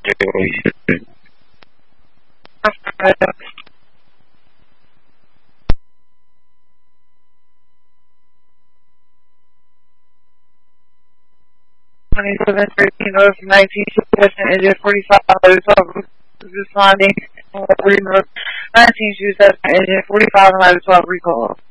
27, 13, 19, engine 45, 12, responding, 19, 27, engine 45, 12, recall.